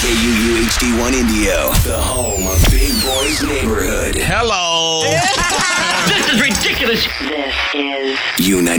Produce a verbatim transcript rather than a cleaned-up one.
K U U H D one Indio, the home of Big Boys Neighborhood. Hello. This is ridiculous. This is U ninety-five